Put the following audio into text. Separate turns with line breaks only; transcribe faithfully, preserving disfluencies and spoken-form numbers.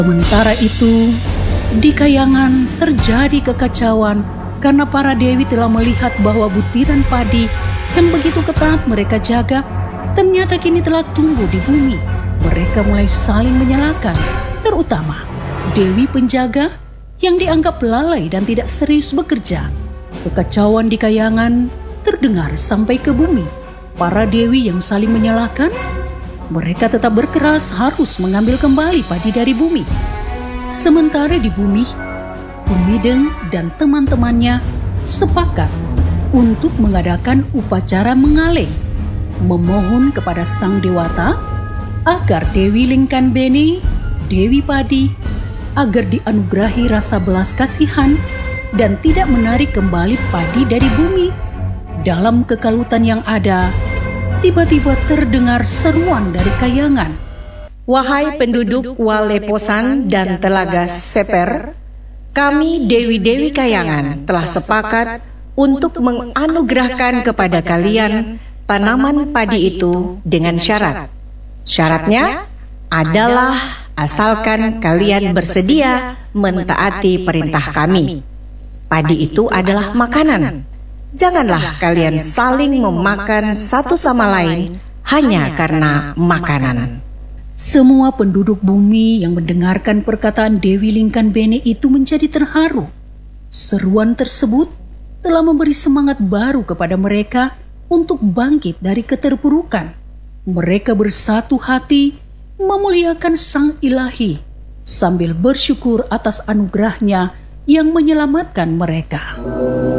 Sementara itu, di Kayangan terjadi kekacauan karena para dewi telah melihat bahwa butiran padi yang begitu ketat mereka jaga ternyata kini telah tumbuh di bumi. Mereka mulai saling menyalahkan, terutama dewi penjaga yang dianggap lalai dan tidak serius bekerja. Kekacauan di Kayangan terdengar sampai ke bumi. Para dewi yang saling menyalahkan, mereka tetap berkeras harus mengambil kembali padi dari bumi. Sementara di bumi, Humideng dan teman-temannya sepakat untuk mengadakan upacara mengaleh, memohon kepada Sang Dewata agar Dewi Lingkanbene, Dewi Padi, agar dianugerahi rasa belas kasihan dan tidak menarik kembali padi dari bumi. Dalam kekalutan yang ada, tiba-tiba terdengar seruan dari Kayangan.
Wahai penduduk Waleposan dan Telaga Seper, kami Dewi-Dewi Kayangan telah sepakat untuk menganugerahkan kepada kalian tanaman padi itu dengan syarat. Syaratnya adalah asalkan kalian bersedia mentaati perintah kami. Padi itu adalah makanan. Janganlah kalian saling memakan satu sama lain hanya karena makanan.
Semua penduduk bumi yang mendengarkan perkataan Dewi Lingkanbene itu menjadi terharu. Seruan tersebut telah memberi semangat baru kepada mereka untuk bangkit dari keterpurukan. Mereka bersatu hati memuliakan Sang Ilahi sambil bersyukur atas anugerahnya yang menyelamatkan mereka.